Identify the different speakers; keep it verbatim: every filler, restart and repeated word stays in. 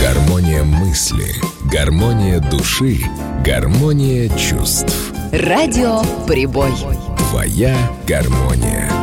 Speaker 1: Гармония мысли, гармония души, гармония чувств.
Speaker 2: Радио Прибой.
Speaker 1: Твоя гармония.